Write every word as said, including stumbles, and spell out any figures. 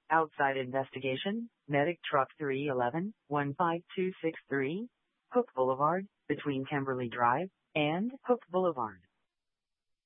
Outside investigation, medic truck three one one, one five two six three, Hook Boulevard, between Kimberly Drive and Hook Boulevard.